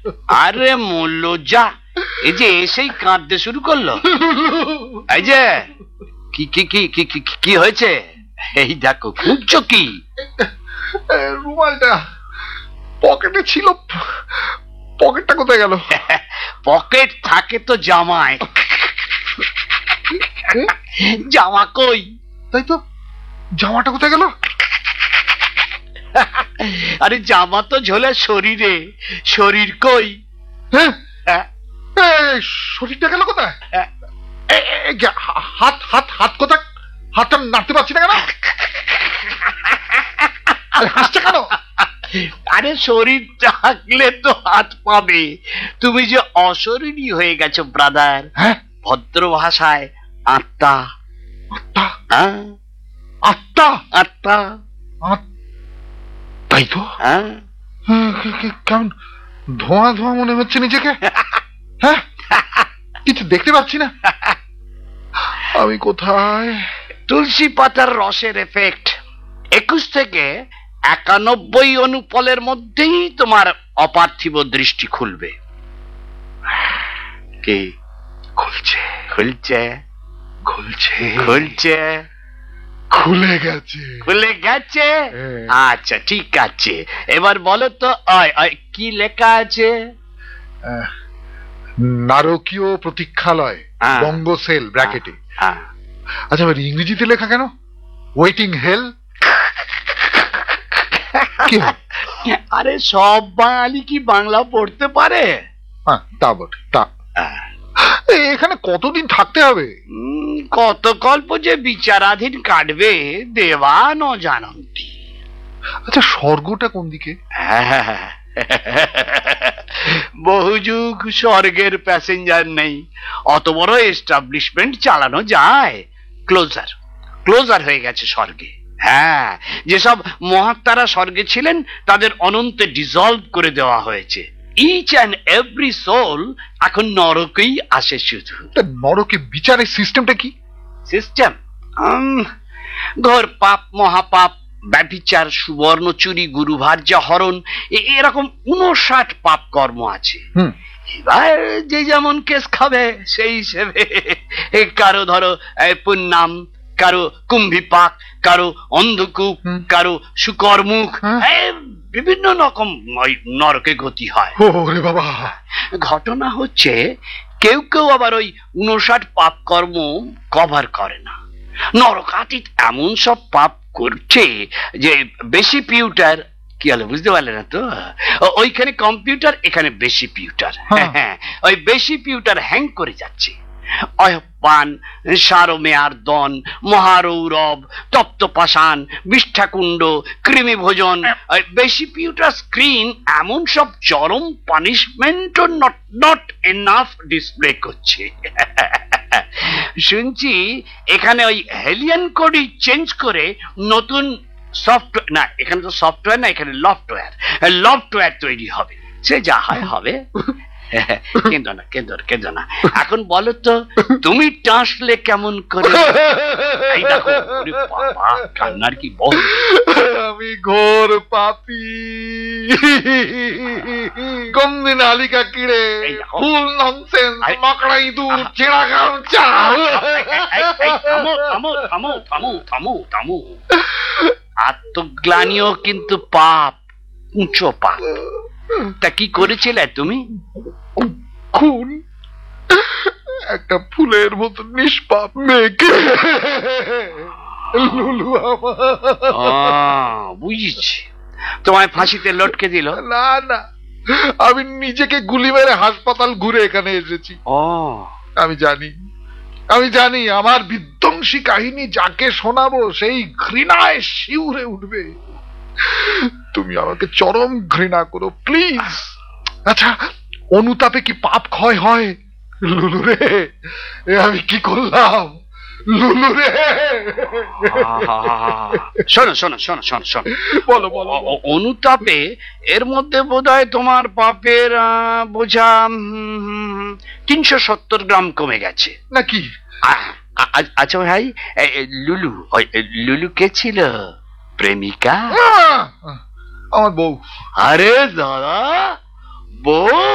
আরে মূল্য যা, এই যে এসেই কাঁদতে শুরু করলো। এই যে কি কি কি কি কি- কি হয়েছে? এই দেখো, খুঁজছো কি? রুমালটা পকেটে ছিল, পকেটটা কোথায় গেল? পকেট থাকে তো জামায়। জামা কই? তাই তো, জামাটা কোথায় গেল? আরে জামা তো ঝোলে শরীরে, শরীর কই? হ্যাঁ, হ্যাঁ, শরীরটা গেল কোথায়? হ্যাঁ। হাত হাত হাত কোথায়? হাতটা নাড়তে পারছি না কেন? আরে হাসছে কেন? আরে শরীর থাকলে তো হাত পাবে, তুমি যে অশরীরী হয়ে গেছো ব্রাদার। হ্যাঁ, ভদ্র ভাষায় আত্মা। আত্মা, হ্যাঁ, আত্মা, আত্মা। তাই তো। হ্যাঁ, কেমন ধোঁয়া ধোঁয়া মনে হচ্ছে নিজেকে। হ্যাঁ, কিছু দেখতে পাচ্ছি না। আমি কোথায়? তুলসী পাতার রসের এফেক্ট। 21 থেকে 91 অনুপলের মধ্যেই তোমার অপার্থিব দৃষ্টি খুলবে। কি খুলছে, খুলছে? খুলছে, খুলছে, খুলে গেছে, খুলে গেছে। হ্যাঁ। আচ্ছা, ঠিক আছে, এবার বলো তো কি লেখা আছে? নারকীয় প্রতীক্ষালয়, হ্যাঁ। বঙ্গসেল ব্র্যাকেটে। হ্যাঁ। আচ্ছা, এবার ইংরেজিতে লেখা কেন? ওয়েটিং হেল। কি হয়? আরে সব বাঙালি কি বাংলা পড়তে পারে? হ্যাঁ, তা বটে। তা এখানে কতদিন থাকতে হবে? কত গল্প যে বিচারাধীন কাটবে দেবা ন জানন্তি। আচ্ছা, স্বর্গটা কোন দিকে? বহু যুগ স্বর্গের প্যাসেঞ্জার নেই, অত বড় এস্টাবলিশমেন্ট চালানো যায়? ক্লোজার, ক্লোজার হয়ে গেছে স্বর্গে। হ্যাঁ, যেসব মহাত্মারা স্বর্গে ছিলেন তাদের অনন্তে ডিজলভ করে দেওয়া হয়েছে। ইচ অ্যান্ড এভরি সোল এখন নরকেই আসে শুধু। নরকে বিচারের সিস্টেমটা কি? সিস্টেম ঘোর পাপ, মহাপাপ, ব্যভিচার, সুবর্ণ চুরি, গুরুভার্য হরণ, এরকম 59 পাপ কর্ম আছে। এবার যে যেমন কেস খাবে সেই হিসেবে, কারো ধরো পুণ্যাম, কারো কুম্ভিপাক, কারো অন্ধকূপ, কারো শুকরমুখ, বিভিন্ন রকম নরকে গতি হয়। ওরে বাবা! ঘটনা হচ্ছে কেউ কেউ আবার ওই 59 পাপ কর্ম কভার করে না। নরকাতীত এমন সব পাপ করছে যে বেশি পিউটার। কি হলো, বুঝতে পারলে না তো? ওইখানে কম্পিউটার, এখানে বেশি পিউটার। হ্যাঁ, ওই বেশি পিউটার হ্যাং করে যাচ্ছে। অয়পান, সারমেয়ার দন, মহারৌরব, তপ্তপাষাণ, বিষ্ঠাকুণ্ড, কৃমি ভোজন, বেশি পিউটার স্ক্রিন এমন সব চরম পানিশমেন্ট নট এনাফ ডিসপ্লে করছে। শুনছি এখানে ওই হেলিয়ান কোডই চেঞ্জ করে নতুন সফটওয়্যার, না এখানে তো সফটওয়্যার না, এখানে লফটওয়্যার তৈরি হবে। সে যা হয় হবে। কেঁদো না, কেঁদো না। এখন বলো তো, তুমি টাসলে কেমন করে? এই দেখো, বাবা কান্নার কি বল। আমি ঘোর পাপী, গন্ধি নালিকা কিড়ে, ফুল ননসেন্স, মাকড়া ইঁদুর, ছেঁড়া গামছা। থামো। আত্মগ্লানিও কিন্তু পাপ, উঁচু পাপ। তা কি করেছিলে তুমি? খুন, একটা ফুলের মতো নিষ্পাপ মেয়েকে। লুলু বুঝেছি, তোমায় ফাঁসিতে লটকে দিল? না না, আমি নিজেকে গুলি মেরে হাসপাতাল ঘুরে এখানে এসেছি। আমি জানি আমার বিধ্বংসী কাহিনী যাকে শোনাবো সেই ঘৃণায় শিউরে উঠবে। তুমি আমাকে চরম ঘৃণা করো প্লিজ। আচ্ছা, অনুতাপে কি পাপ ক্ষয় হয়? লুলু রে, আমি কি করলাম? লুলু রে, শোনো, বলো। অনুতাপে এর মধ্যে বোধহয় তোমার পাপের বোঝা 370 গ্রাম কমে গেছে নাকি? আচ্ছা ভাই, লুলু কে ছিল? প্রেমিকা? আমার বউ। আরে দাদা, বউ?